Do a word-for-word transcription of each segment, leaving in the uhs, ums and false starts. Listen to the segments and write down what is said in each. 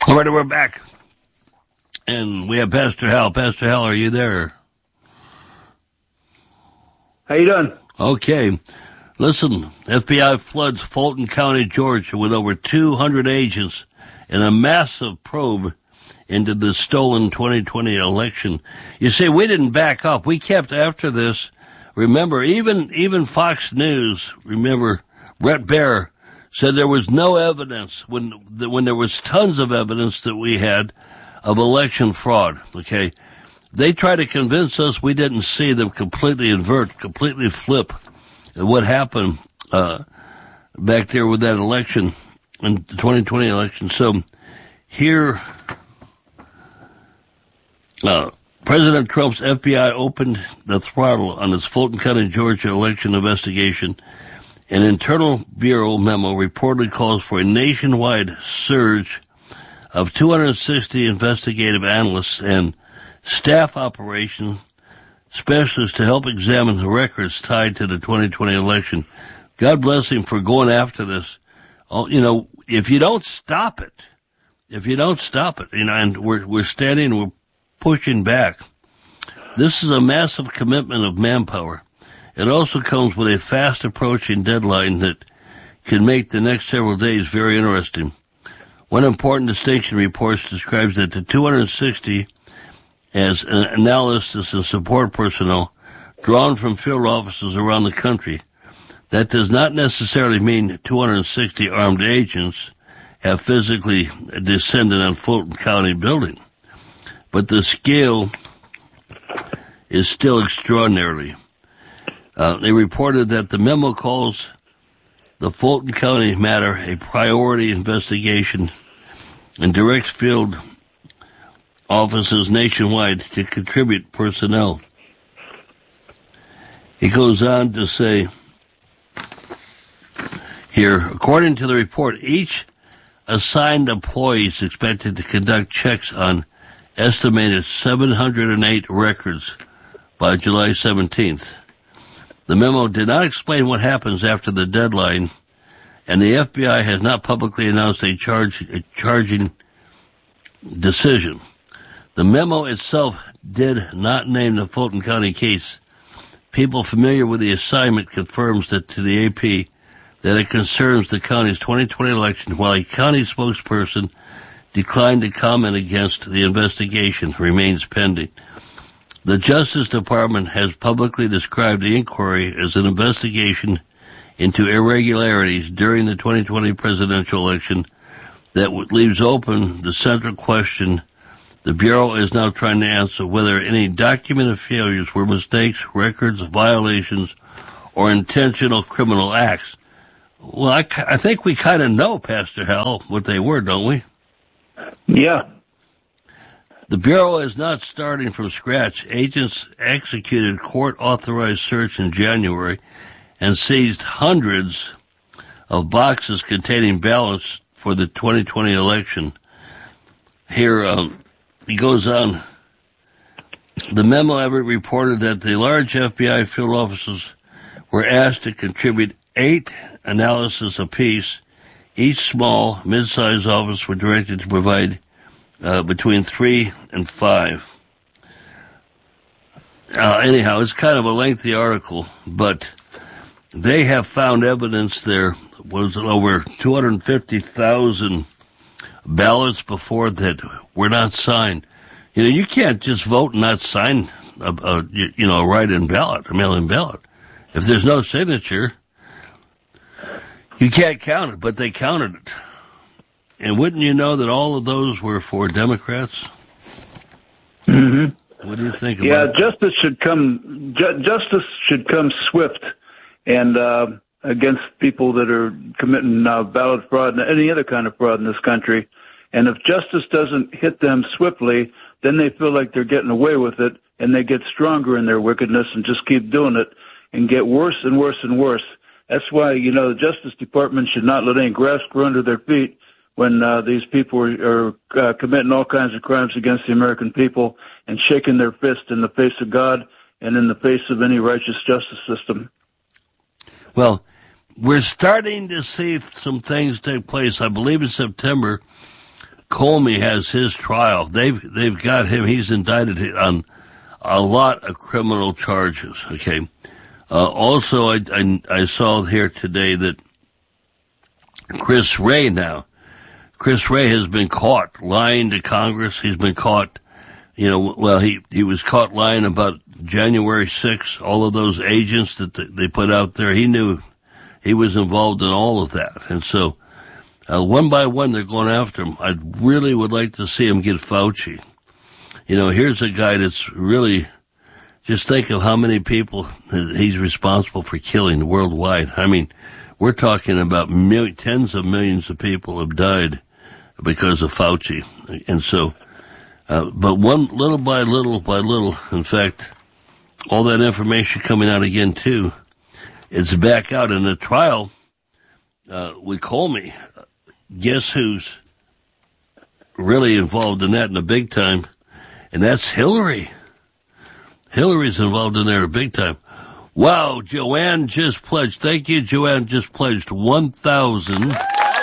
All right, we're back. And we have Pastor Hal. Pastor Hal, are you there? How you doing? Okay. Listen, F B I floods Fulton County, Georgia with over two hundred agents in a massive probe into the stolen twenty twenty election. You see, we didn't back up. We kept after this. Remember, even even Fox News, remember, Brett Baer said there was no evidence when when there was tons of evidence that we had of election fraud, okay? They tried to convince us we didn't see them completely invert, completely flip what happened uh, back there with that election, in the twenty twenty election. So here, uh, President Trump's F B I opened the throttle on its Fulton County, Georgia election investigation. An internal bureau memo reportedly calls for a nationwide surge of two hundred sixty investigative analysts and staff operation specialists to help examine the records tied to the twenty twenty election. God bless him for going after this. Oh, you know, if you don't stop it, if you don't stop it, you know, and we're we're standing, we're pushing back. This is a massive commitment of manpower. It also comes with a fast approaching deadline that can make the next several days very interesting. One important distinction reports describes that the two hundred sixty as an analysis and support personnel drawn from field offices around the country. That does not necessarily mean two hundred sixty armed agents have physically descended on Fulton County building, but the scale is still extraordinary. Uh, they reported that the memo calls the Fulton County matter a priority investigation and directs field offices nationwide to contribute personnel. He goes on to say here, according to the report, each assigned employee is expected to conduct checks on estimated seven hundred eight records by July seventeenth. The memo did not explain what happens after the deadline, and the F B I has not publicly announced a charge, a charging decision. The memo itself did not name the Fulton County case. People familiar with the assignment confirms that to the A P that it concerns the county's twenty twenty election, while a county spokesperson declined to comment against the investigation remains pending. The Justice Department has publicly described the inquiry as an investigation into irregularities during the twenty twenty presidential election that leaves open the central question the Bureau is now trying to answer: whether any documented failures were mistakes, records, violations, or intentional criminal acts. Well, I, I think we kind of know, Pastor Hal, what they were, don't we? Yeah. The Bureau is not starting from scratch. Agents executed court-authorized search in January and seized hundreds of boxes containing ballots for the twenty twenty election. Here, um, he goes on. The memo ever reported that the large F B I field officers were asked to contribute eight analyses apiece. Each small, mid-sized office were directed to provide uh, between three and five. Uh, anyhow, it's kind of a lengthy article, but they have found evidence there was over two hundred fifty thousand ballots before that were not signed. You know, you can't just vote and not sign a, a you know, a write-in ballot, a mail-in ballot. If there's no signature, you can't count it, but they counted it. And wouldn't you know that all of those were for Democrats? Mm-hmm. What do you think yeah, about that? Yeah, justice should come, ju- justice should come swift and, uh, against people that are committing uh, ballot fraud and any other kind of fraud in this country. And if justice doesn't hit them swiftly, then they feel like they're getting away with it, and they get stronger in their wickedness and just keep doing it and get worse and worse and worse. That's why, you know, the Justice Department should not let any grass grow under their feet when uh, these people are, are uh, committing all kinds of crimes against the American people and shaking their fist in the face of God and in the face of any righteous justice system. Well, we're starting to see some things take place. I believe in September, Comey has his trial. They've they've got him. He's indicted on a lot of criminal charges. Okay. Uh, also, I, I I saw here today that Chris Wray now, Chris Wray has been caught lying to Congress. He's been caught, you know, well he he was caught lying about January sixth. All of those agents that they put out there, he knew he was involved in all of that, and so. Uh, one by one, they're going after him. I really would like to see him get Fauci. You know, here's a guy that's really, just think of how many people he's responsible for killing worldwide. I mean, we're talking about mil- tens of millions of people have died because of Fauci. And so, uh, but one, little by little by little, in fact, all that information coming out again too, it's back out in the trial, uh, with Comey. Guess who's really involved in that in the big time? And that's Hillary. Hillary's involved in there big time. Wow, Joanne just pledged. Thank you, Joanne just pledged one thousand dollars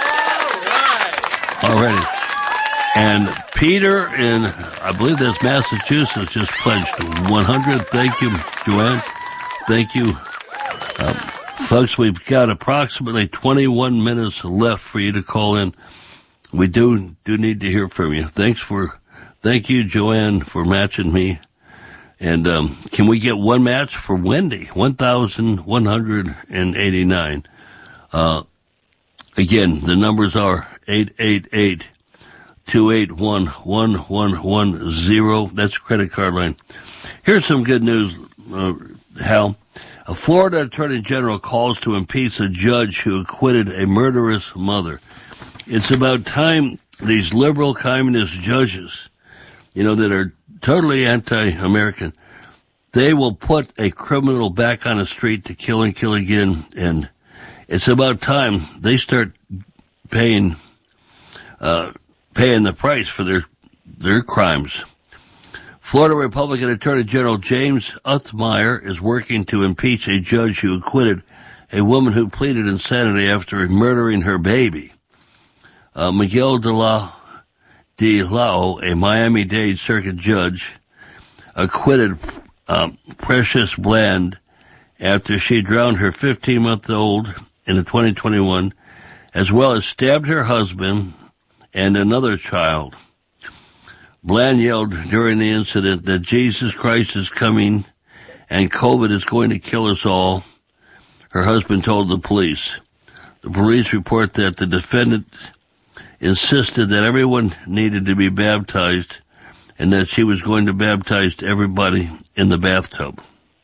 already. And Peter in, I believe that's Massachusetts, just pledged one hundred dollars. Thank you, Joanne. Thank you. Um, Folks, we've got approximately twenty-one minutes left for you to call in. We do do need to hear from you. Thanks for, thank you, Joanne, for matching me. And um, can we get one match for Wendy? one thousand one hundred eighty-nine. Uh, again, the numbers are eight eight eight, two eight one, one one one zero. That's a credit card line. Here's some good news, uh, Hal. A Florida Attorney General calls to impeach a judge who acquitted a murderous mother. It's about time these liberal communist judges, you know, that are totally anti-American, they will put a criminal back on the street to kill and kill again. And it's about time they start paying, uh, paying the price for their, their crimes. Florida Republican Attorney General James Othmeyer is working to impeach a judge who acquitted a woman who pleaded insanity after murdering her baby. Uh, Miguel de la, de Lao, a Miami-Dade circuit judge, acquitted um, Precious Bland after she drowned her fifteen-month-old in twenty twenty-one, as well as stabbed her husband and another child. Bland yelled during the incident that Jesus Christ is coming and COVID is going to kill us all, her husband told the police. The police report that the defendant insisted that everyone needed to be baptized and that she was going to baptize everybody in the bathtub.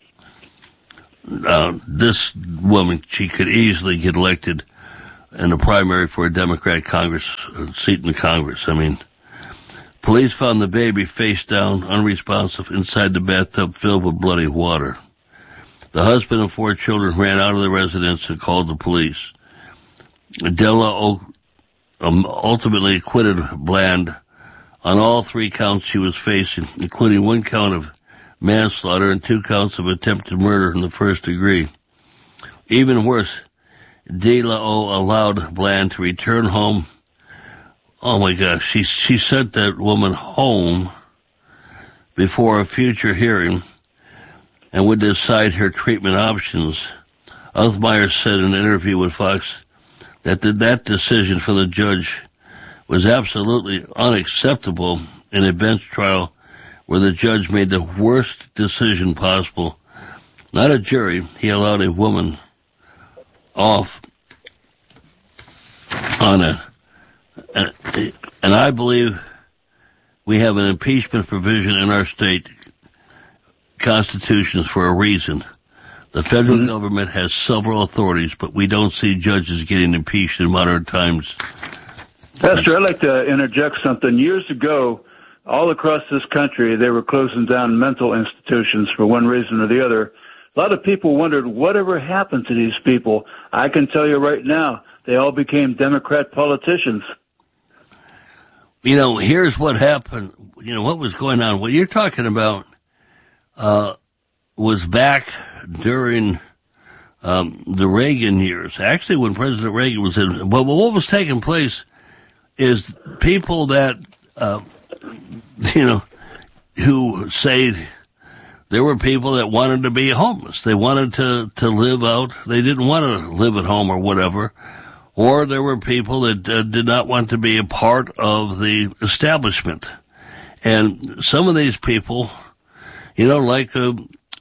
Uh, this woman, she could easily get elected in the primary for a Democrat Congress uh, seat in the Congress. I mean, police found the baby face down, unresponsive, inside the bathtub filled with bloody water. The husband and four children ran out of the residence and called the police. Della um, ultimately acquitted Bland on all three counts she was facing, including one count of manslaughter and two counts of attempted murder in the first degree. Even worse, De La O allowed Bland to return home. Oh my gosh, she, she sent that woman home before a future hearing and would decide her treatment options. Othmeyer said in an interview with Fox that the, that decision from the judge was absolutely unacceptable in a bench trial where the judge made the worst decision possible. Not a jury, he allowed a woman off on a, a and I believe we have an impeachment provision in our state constitutions for a reason. The federal mm-hmm. government has several authorities, but we don't see judges getting impeached in modern times. Pastor, I'd like to interject something. Years ago, all across this country, they were closing down mental institutions for one reason or the other. A lot of people wondered, whatever happened to these people? I can tell you right now, they all became Democrat politicians. You know, here's what happened. You know, what was going on. What you're talking about uh was back during um the Reagan years. Actually, when President Reagan was in, but what was taking place is people that, uh, you know, who say there were people that wanted to be homeless. They wanted to, to live out. They didn't want to live at home or whatever. Or there were people that uh, did not want to be a part of the establishment. And some of these people, you know, like uh,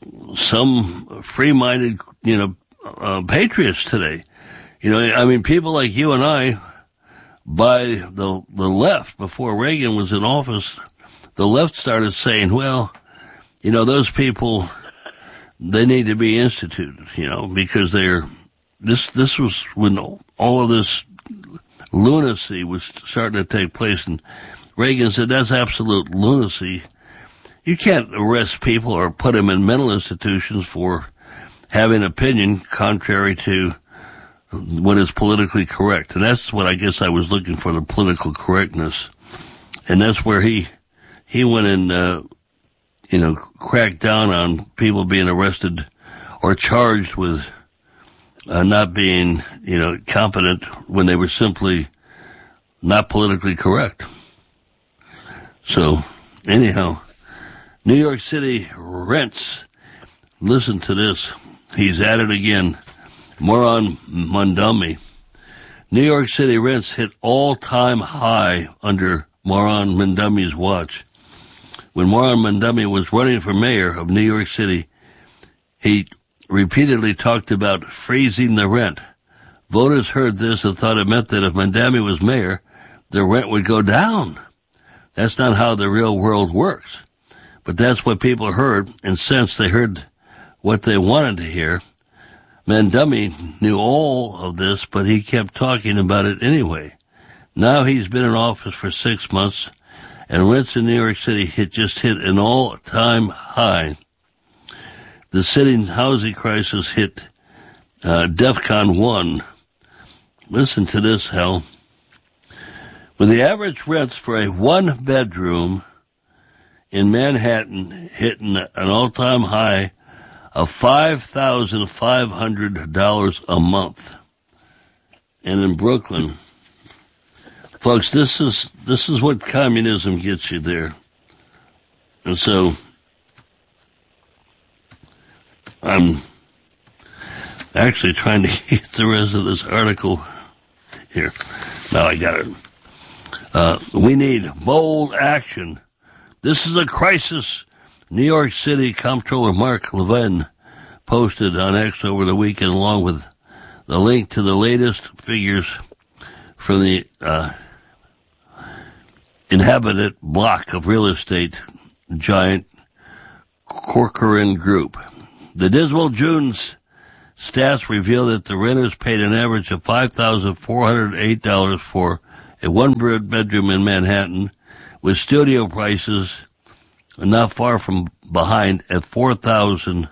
some free-minded, you know, uh, patriots today, you know, I mean, people like you and I, by the the left, before Reagan was in office, the left started saying, well, you know, those people, they need to be instituted, you know, because they're, this, this was when all of this lunacy was starting to take place, and Reagan said, that's absolute lunacy. You can't arrest people or put them in mental institutions for having an opinion contrary to what is politically correct. And that's what I guess I was looking for, the political correctness. And that's where he, he went and, uh, you know, cracked down on people being arrested or charged with uh, not being, you know, competent when they were simply not politically correct. So, anyhow, New York City rents. Listen to this. He's at it again. Moron Mondumi. New York City rents hit all-time high under Moron Mondumi's watch. When Moron Mondumi was running for mayor of New York City, he repeatedly talked about freezing the rent. Voters heard this and thought it meant that if Mondumi was mayor, the rent would go down. That's not how the real world works. But that's what people heard, and since they heard what they wanted to hear, Mondumi knew all of this, but he kept talking about it anyway. Now he's been in office for six months, and rents in New York City hit, just hit an all-time high. The city's housing crisis hit uh, DEFCON one. Listen to this, Hal. With the average rents for a one-bedroom in Manhattan hitting an all-time high of five thousand five hundred dollars a month. And in Brooklyn, folks, this is this is what communism gets you there. And so I'm actually trying to get the rest of this article here. Now I got it. Uh, we need bold action. This is a crisis. New York City Comptroller Mark Levin posted on X over the weekend, along with the link to the latest figures from the uh, inhabited block of real estate giant Corcoran Group. The dismal June's stats reveal that the renters paid an average of five thousand four hundred eight dollars for a one-bedroom in Manhattan, with studio prices not far from behind at four thousand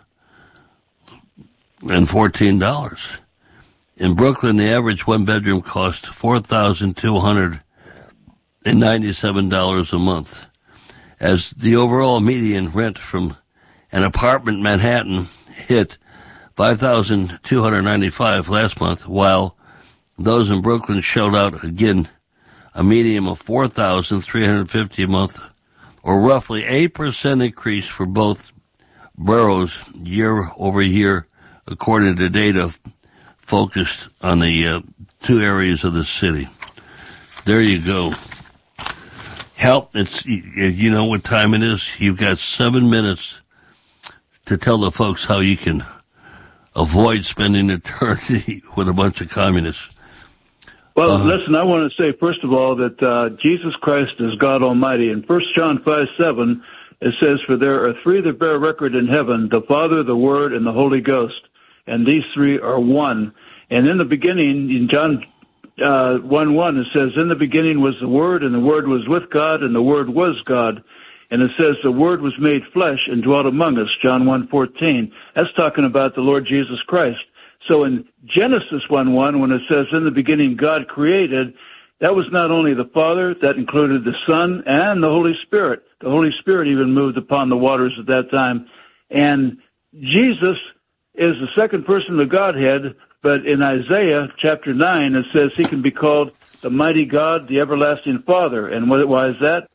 fourteen dollars. In Brooklyn, the average one-bedroom cost four thousand two hundred ninety-seven dollars a month, as the overall median rent from an apartment in Manhattan hit five thousand two hundred ninety-five dollars last month, while those in Brooklyn shelled out again a median of four thousand three hundred fifty dollars a month, or roughly eight percent increase for both boroughs year over year, according to data focused on the uh, two areas of the city. There you go. Help, it's, you know what time it is? You've got seven minutes to tell the folks how you can avoid spending eternity with a bunch of communists. Well, uh, listen, I want to say, first of all, that uh, Jesus Christ is God Almighty. In First John five seven, it says, "For there are three that bear record in heaven, the Father, the Word, and the Holy Ghost. And these three are one." And in the beginning, in John uh, one one, it says, "In the beginning was the Word, and the Word was with God, and the Word was God." And it says, "The Word was made flesh and dwelt among us," John one fourteen. That's talking about the Lord Jesus Christ. So in Genesis one one, when it says, "In the beginning God created," that was not only the Father, that included the Son and the Holy Spirit. The Holy Spirit even moved upon the waters at that time. And Jesus is the second person of the Godhead, but in Isaiah chapter nine, it says he can be called the mighty God, the everlasting Father. And what, why is that?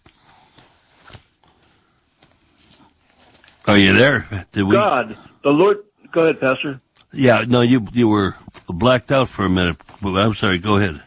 Are you there? Did we? God, the Lord. Go ahead, Pastor. Yeah, no, you you were blacked out for a minute. I'm sorry. Go ahead.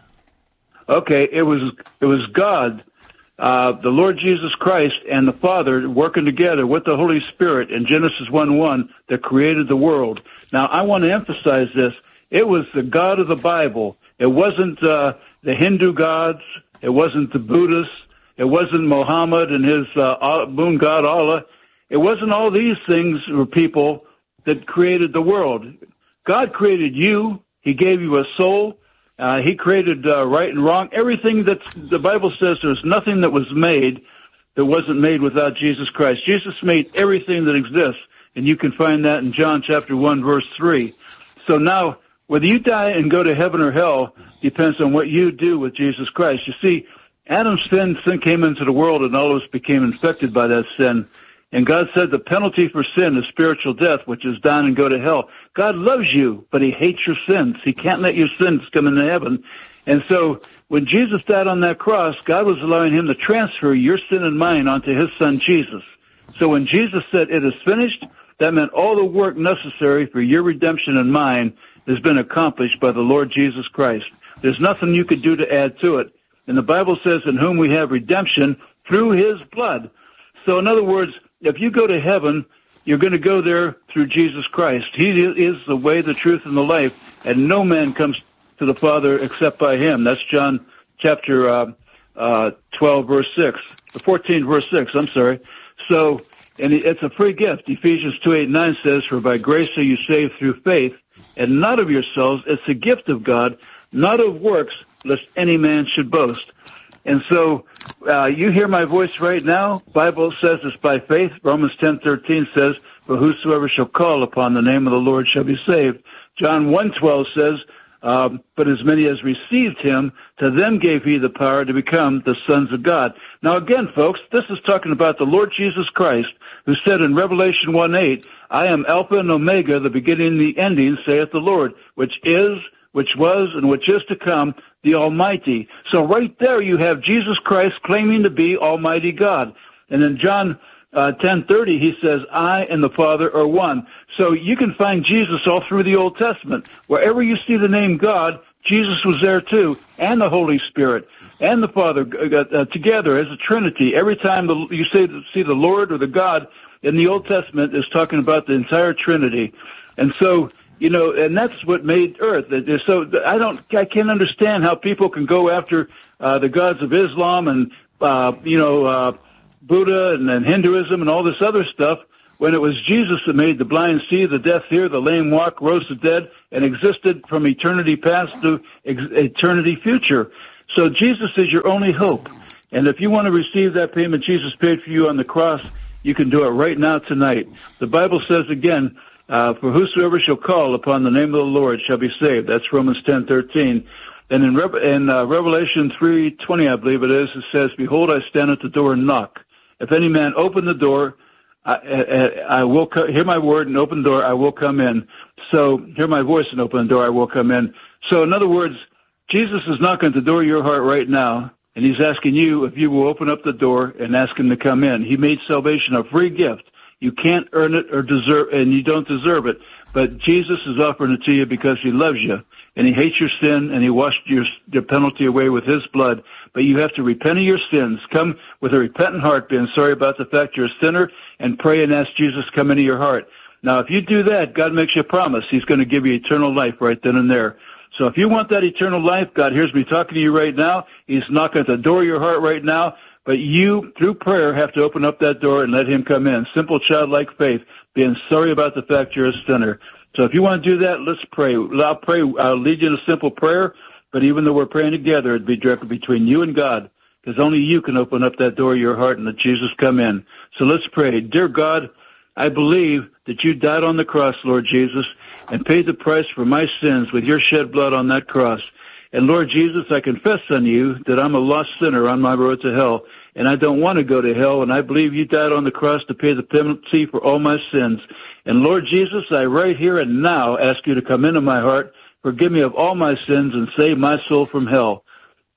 Okay, it was it was God, uh, the Lord Jesus Christ, and the Father working together with the Holy Spirit in Genesis one one that created the world. Now, I want to emphasize this. It was the God of the Bible. It wasn't uh, the Hindu gods. It wasn't the Buddhists. It wasn't Muhammad and his uh, moon god Allah. It wasn't all these things or people that created the world. God created you. He gave you a soul. Uh, he created uh, right and wrong. Everything that the Bible says, there's nothing that was made that wasn't made without Jesus Christ. Jesus made everything that exists, and you can find that in John chapter one, verse three. So now, whether you die and go to heaven or hell depends on what you do with Jesus Christ. You see, Adam's sin, sin came into the world, and all of us became infected by that sin. And God said the penalty for sin is spiritual death, which is die and go to hell. God loves you, but he hates your sins. He can't let your sins come into heaven. And so when Jesus died on that cross, God was allowing him to transfer your sin and mine onto his son Jesus. So when Jesus said it is finished, that meant all the work necessary for your redemption and mine has been accomplished by the Lord Jesus Christ. There's nothing you could do to add to it. And the Bible says, in whom we have redemption through his blood. So in other words, if you go to heaven, you're going to go there through Jesus Christ. He is the way, the truth, and the life, and no man comes to the Father except by him. That's John chapter uh, uh, twelve, verse six, fourteen, verse six, I'm sorry. So, and it's a free gift. Ephesians two, eight, nine says, for by grace are you saved through faith, and not of yourselves. It's a gift of God, not of works, lest any man should boast. And so, uh, you hear my voice right now. Bible says it's by faith. Romans ten thirteen says, for whosoever shall call upon the name of the Lord shall be saved. John one twelve says, um, but as many as received him, to them gave he the power to become the sons of God. Now again, folks, this is talking about the Lord Jesus Christ, who said in Revelation one eight, I am Alpha and Omega, the beginning and the ending, saith the Lord, which is, which was, and which is to come, the Almighty. So right there you have Jesus Christ claiming to be Almighty God. And in John uh, ten thirty, he says, I and the Father are one. So you can find Jesus all through the Old Testament. Wherever you see the name God, Jesus was there too, and the Holy Spirit, and the Father uh, together as a Trinity. Every time the, you say, see the Lord or the God in the Old Testament is talking about the entire Trinity. And so, you know, and that's what made Earth. So I don't, I can't understand how people can go after uh, the gods of Islam and, uh, you know, uh, Buddha and, and Hinduism and all this other stuff when it was Jesus that made the blind see, the deaf hear, the lame walk, rose the dead, and existed from eternity past to ex- eternity future. So Jesus is your only hope. And if you want to receive that payment Jesus paid for you on the cross, you can do it right now tonight. The Bible says again, Uh, for whosoever shall call upon the name of the Lord shall be saved. That's Romans ten thirteen. And in, Re- in uh, Revelation three twenty, I believe it is, it says, behold, I stand at the door and knock. If any man open the door, I, I, I will co- hear my word and open the door, I will come in. So hear my voice and open the door, I will come in. So in other words, Jesus is knocking at the door of your heart right now, and he's asking you if you will open up the door and ask him to come in. He made salvation a free gift. You can't earn it or deserve, and you don't deserve it. But Jesus is offering it to you because he loves you, and he hates your sin, and he washed your, your penalty away with his blood. But you have to repent of your sins. Come with a repentant heart, being sorry about the fact you're a sinner, and pray and ask Jesus to come into your heart. Now, if you do that, God makes you a promise. He's going to give you eternal life right then and there. So if you want that eternal life, God hears me talking to you right now. He's knocking at the door of your heart right now. But you, through prayer, have to open up that door and let him come in. Simple childlike faith, being sorry about the fact you're a sinner. So if you want to do that, let's pray. I'll pray. I'll lead you in a simple prayer. But even though we're praying together, it'd be directly between you and God, because only you can open up that door of your heart and let Jesus come in. So let's pray. Dear God, I believe that you died on the cross, Lord Jesus, and paid the price for my sins with your shed blood on that cross. And Lord Jesus, I confess on you that I'm a lost sinner on my road to hell, and I don't want to go to hell, and I believe you died on the cross to pay the penalty for all my sins. And Lord Jesus, I right here and now ask you to come into my heart, forgive me of all my sins, and save my soul from hell.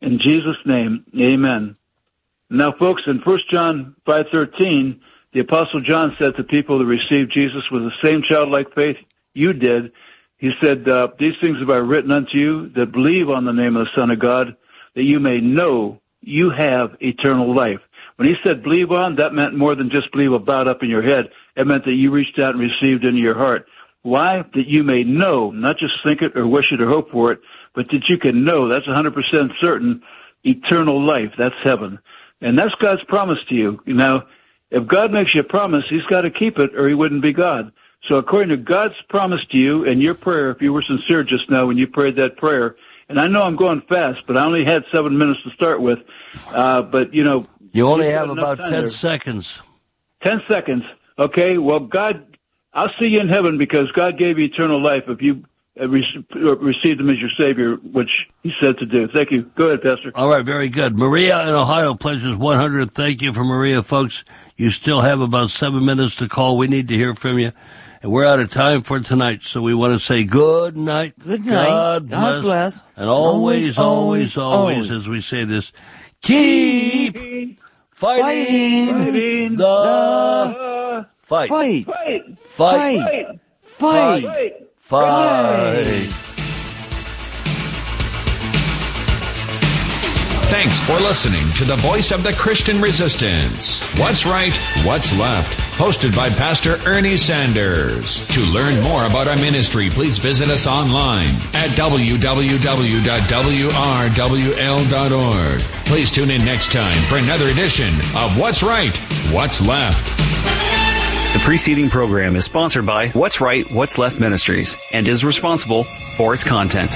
In Jesus' name, amen. Now, folks, in First John five thirteen, the Apostle John said to people that received Jesus with the same childlike faith you did, he said, uh, these things have I written unto you that believe on the name of the Son of God, that you may know you have eternal life. When he said believe on, that meant more than just believe about up in your head. It meant that you reached out and received into your heart. Why? That you may know, not just think it or wish it or hope for it, but that you can know, that's one hundred percent certain, eternal life. That's heaven. And that's God's promise to you. Now, if God makes you a promise, he's got to keep it or he wouldn't be God. So according to God's promise to you and your prayer, if you were sincere just now when you prayed that prayer, and I know I'm going fast, but I only had seven minutes to start with, uh, but, you know. You only have about ten there. seconds. Ten seconds. Okay, well, God, I'll see you in heaven because God gave you eternal life if you received him as your Savior, which he said to do. Thank you. Go ahead, Pastor. All right, very good. Maria in Ohio pledges one hundred. Thank you for Maria, folks. You still have about seven minutes to call. We need to hear from you. And we're out of time for tonight, so we want to say good night. Good night. God bless. God bless. And always, always, always, always, as we say this, keep fighting, fighting the fight. Fight. Fight. Fight. Fight. Fight. Fight. Thanks for listening to the Voice of the Christian Resistance. What's Right, What's Left? Hosted by Pastor Ernie Sanders. To learn more about our ministry, please visit us online at w w w dot w r w l dot org. Please tune in next time for another edition of What's Right, What's Left? The preceding program is sponsored by What's Right, What's Left Ministries and is responsible for its content.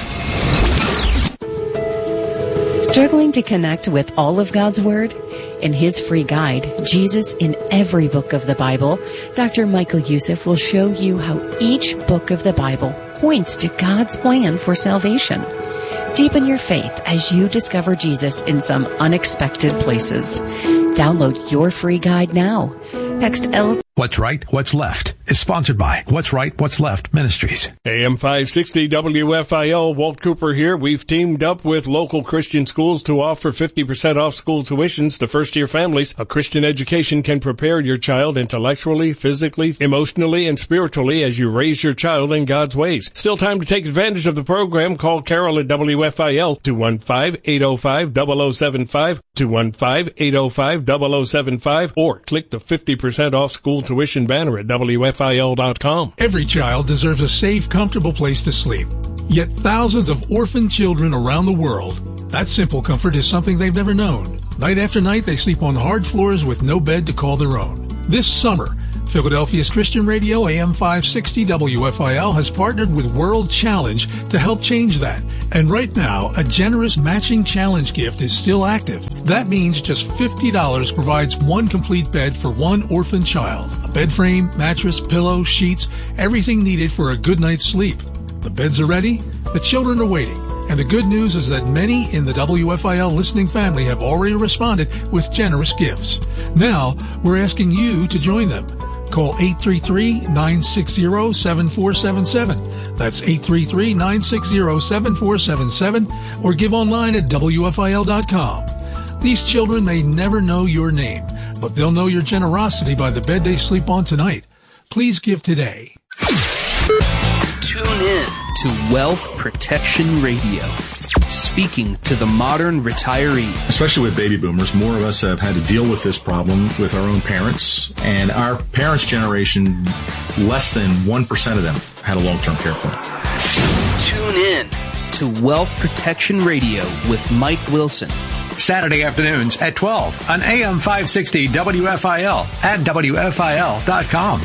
Struggling to connect with all of God's Word? In his free guide, Jesus in Every Book of the Bible, Doctor Michael Youssef will show you how each book of the Bible points to God's plan for salvation. Deepen your faith as you discover Jesus in some unexpected places. Download your free guide now. Text L. What's Right, What's Left is sponsored by What's Right, What's Left Ministries. A M five sixty W F I L, Walt Cooper here. We've teamed up with local Christian schools to offer fifty percent off school tuitions to first-year families. A Christian education can prepare your child intellectually, physically, emotionally, and spiritually as you raise your child in God's ways. Still time to take advantage of the program. Call Carol at W F I L, two one five, eight oh five, zero zero seven five, two one five, eight oh five, zero zero seven five, or click the fifty percent off school tuition banner at W F I L dot com. Every child deserves a safe, comfortable place to sleep. Yet thousands of orphan children around the world, that simple comfort is something they've never known. Night after night, they sleep on hard floors with no bed to call their own. This summer, Philadelphia's Christian Radio, A M five sixty W F I L, has partnered with World Challenge to help change that. And right now, a generous matching challenge gift is still active. That means just fifty dollars provides one complete bed for one orphan child. A bed frame, mattress, pillow, sheets, everything needed for a good night's sleep. The beds are ready, the children are waiting. And the good news is that many in the W F I L listening family have already responded with generous gifts. Now, we're asking you to join them. Call eight three three, nine six zero, seven four seven seven. That's eight three three, nine six zero, seven four seven seven, or give online at W F I L dot com. These children may never know your name, but they'll know your generosity by the bed they sleep on tonight. Please give today. Tune in to Wealth Protection Radio, speaking to the modern retiree. Especially with baby boomers, more of us have had to deal with this problem with our own parents. And our parents' generation, less than one percent of them had a long-term care plan. Tune in to Wealth Protection Radio with Mike Wilson. Saturday afternoons at twelve on A M five sixty W F I L at W F I L dot com.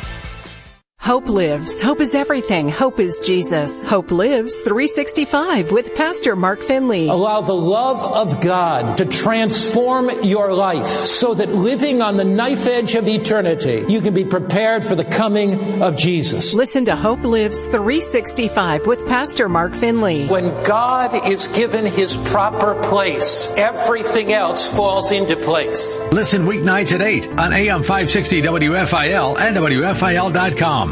Hope lives. Hope is everything. Hope is Jesus. Hope lives three sixty-five with Pastor Mark Finley. Allow the love of God to transform your life so that living on the knife edge of eternity, you can be prepared for the coming of Jesus. Listen to Hope Lives three sixty-five with Pastor Mark Finley. When God is given his proper place, everything else falls into place. Listen weeknights at eight on A M five sixty W F I L and W F I L dot com.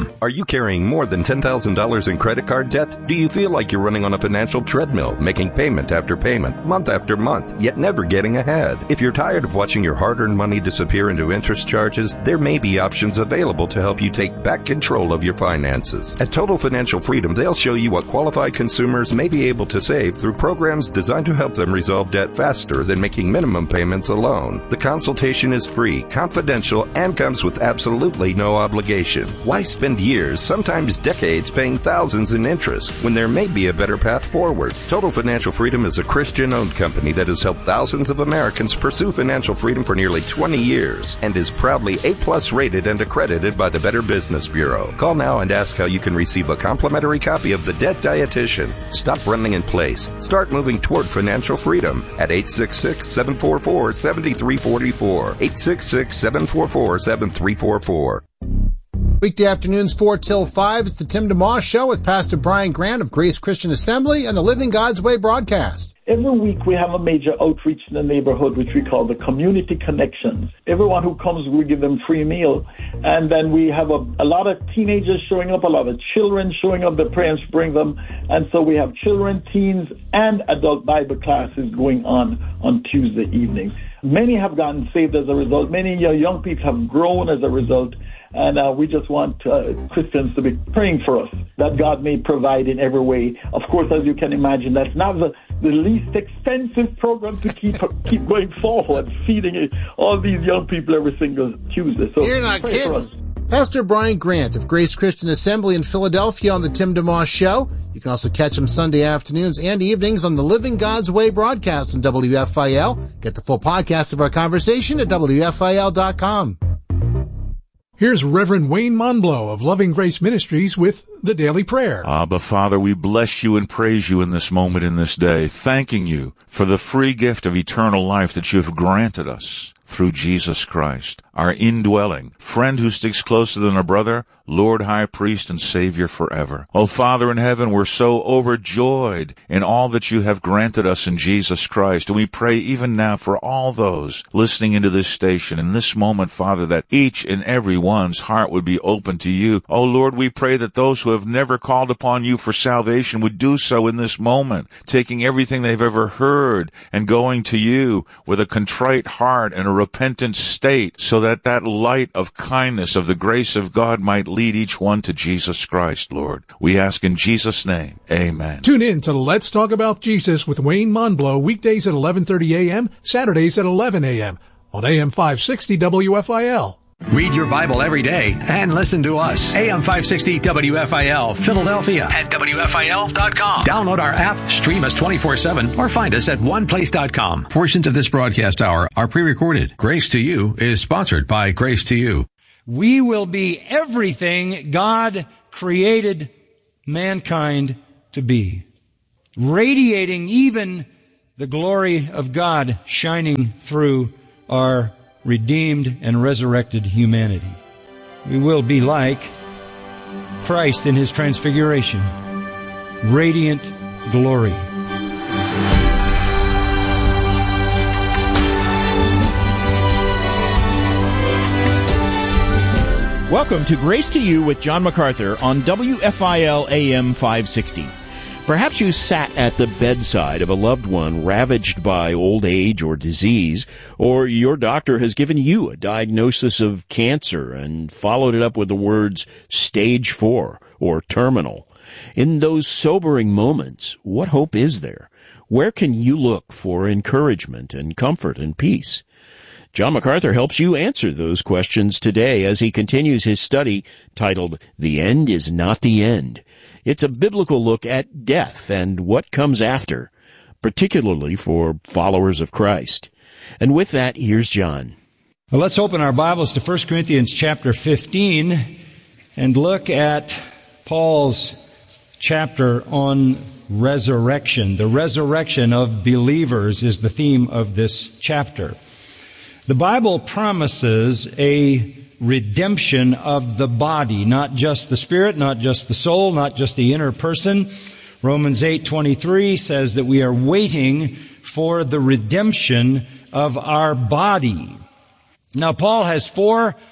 com. Are you carrying more than ten thousand dollars in credit card debt? Do you feel like you're running on a financial treadmill, making payment after payment, month after month, yet never getting ahead? If you're tired of watching your hard-earned money disappear into interest charges, there may be options available to help you take back control of your finances. At Total Financial Freedom, they'll show you what qualified consumers may be able to save through programs designed to help them resolve debt faster than making minimum payments alone. The consultation is free, confidential, and comes with absolutely no obligation. Why spend years, sometimes decades, paying thousands in interest when there may be a better path forward? Total Financial Freedom is a Christian-owned company that has helped thousands of Americans pursue financial freedom for nearly twenty years and is proudly A-plus rated and accredited by the Better Business Bureau. Call now and ask how you can receive a complimentary copy of The Debt Dietitian. Stop running in place. Start moving toward financial freedom at eight six six, seven four four, seven three four four. eight six six, seven four four, seven three four four. Weekday afternoons four till five. It's the Tim DeMoss Show with Pastor Brian Grant of Grace Christian Assembly and the Living God's Way broadcast. Every week we have a major outreach in the neighborhood, which we call the Community Connections. Everyone who comes, we give them free meal. And then we have a, a lot of teenagers showing up, a lot of children showing up. The parents bring them. And so we have children, teens, and adult Bible classes going on on Tuesday evenings. Many have gotten saved as a result. Many young people have grown as a result. And uh, we just want uh, Christians to be praying for us, that God may provide in every way. Of course, as you can imagine, that's not the, the least expensive program to keep keep going forward, feeding all these young people every single Tuesday. So You're not pray for us. kidding. Pastor Brian Grant of Grace Christian Assembly in Philadelphia on the Tim DeMoss Show. You can also catch him Sunday afternoons and evenings on the Living God's Way broadcast on W F I L. Get the full podcast of our conversation at W F I L dot com. Here's Reverend Wayne Monblow of Loving Grace Ministries with the Daily Prayer. Abba, Father, we bless you and praise you in this moment, in this day, thanking you for the free gift of eternal life that you have granted us through Jesus Christ, our indwelling friend who sticks closer than a brother, Lord, High Priest, and Savior forever. Oh, Father in heaven, we're so overjoyed in all that you have granted us in Jesus Christ. And we pray even now for all those listening into this station in this moment, Father, that each and every one's heart would be open to you. Oh, Lord, we pray that those who have never called upon you for salvation would do so in this moment, taking everything they've ever heard and going to you with a contrite heart and a repentant state, so that that light of kindness, of the grace of God might lead each one to Jesus Christ, Lord. We ask in Jesus' name, amen. Tune in to Let's Talk About Jesus with Wayne Monblow, weekdays at eleven thirty a.m., Saturdays at eleven a.m. on A M five sixty W F I L. Read your Bible every day and listen to us. A M five sixty W F I L, Philadelphia at W F I L dot com. Download our app, stream us twenty-four seven, or find us at one place dot com. Portions of this broadcast hour are pre-recorded. Grace to You is sponsored by Grace to You. We will be everything God created mankind to be, radiating even the glory of God shining through our redeemed and resurrected humanity. We will be like Christ in his transfiguration, radiant glory. Welcome to Grace to You with John MacArthur on W F I L A M five sixty. Perhaps you sat at the bedside of a loved one ravaged by old age or disease, or your doctor has given you a diagnosis of cancer and followed it up with the words stage four or terminal. In those sobering moments, what hope is there? Where can you look for encouragement and comfort and peace? John MacArthur helps you answer those questions today as he continues his study titled, The End is Not the End. It's a biblical look at death and what comes after, particularly for followers of Christ. And with that, here's John. Well, let's open our Bibles to First Corinthians chapter fifteen and look at Paul's chapter on resurrection. The resurrection of believers is the theme of this chapter. The Bible promises a redemption of the body, not just the spirit, not just the soul, not just the inner person. Romans eight twenty-three says that we are waiting for the redemption of our body. Now, Paul has four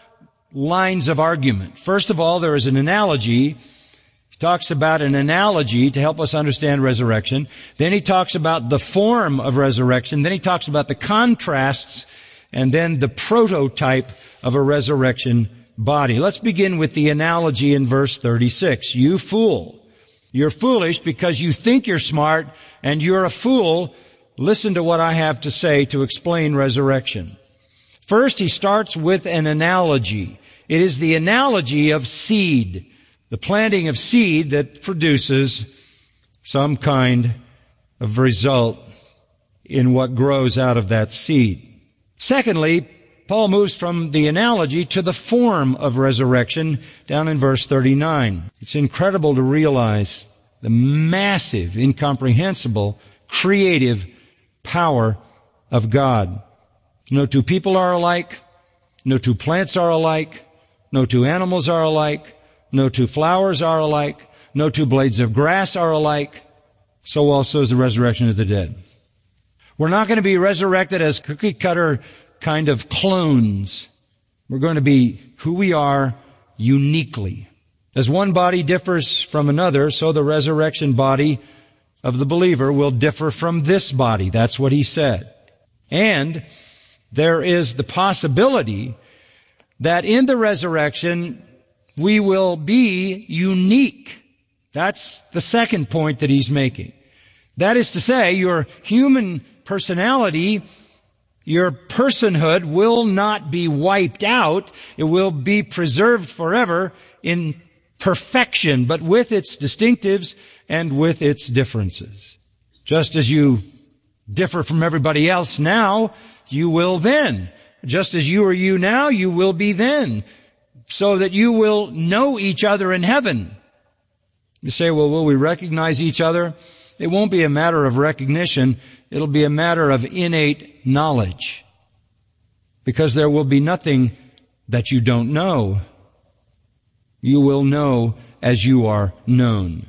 lines of argument. First of all, there is an analogy. He talks about an analogy to help us understand resurrection. Then he talks about the form of resurrection. Then he talks about the contrasts, and then the prototype of a resurrection body. Let's begin with the analogy in verse thirty-six. You fool. You're foolish because you think you're smart, and you're a fool. Listen to what I have to say to explain resurrection. First, he starts with an analogy. It is the analogy of seed, the planting of seed that produces some kind of result in what grows out of that seed. Secondly, Paul moves from the analogy to the form of resurrection down in verse thirty-nine. It's incredible to realize the massive, incomprehensible, creative power of God. No two people are alike. No two plants are alike. No two animals are alike. No two flowers are alike. No two blades of grass are alike. So also is the resurrection of the dead. We're not going to be resurrected as cookie cutter kind of clones. We're going to be who we are uniquely. As one body differs from another, so the resurrection body of the believer will differ from this body. That's what he said. And there is the possibility that in the resurrection we will be unique. That's the second point that he's making. That is to say, your human personality, your personhood will not be wiped out. It will be preserved forever in perfection, but with its distinctives and with its differences. Just as you differ from everybody else now, you will then. Just as you are you now, you will be then. So that you will know each other in heaven. You say, well, will we recognize each other? It won't be a matter of recognition. It'll be a matter of innate knowledge. Because there will be nothing that you don't know. You will know as you are known.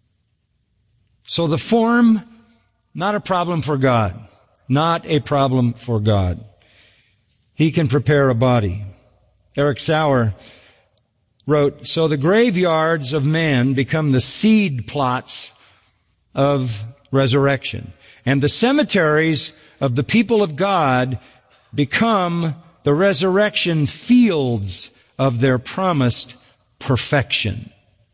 So the form, not a problem for God. Not a problem for God. He can prepare a body. Eric Sauer wrote, so the graveyards of man become the seed plots of resurrection. And the cemeteries of the people of God become the resurrection fields of their promised perfection.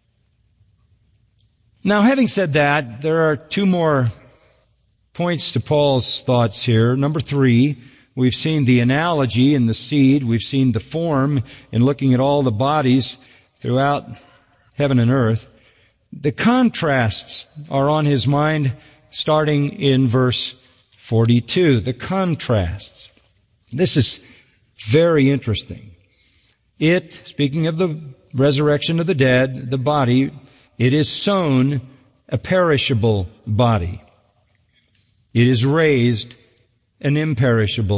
Now, having said that, there are two more points to Paul's thoughts here. Number three, we've seen the analogy in the seed. We've seen the form in looking at all the bodies throughout heaven and earth. The contrasts are on his mind starting in verse forty-two. The contrasts. This is very interesting. It, speaking of the resurrection of the dead, the body, it is sown a perishable body. It is raised an imperishable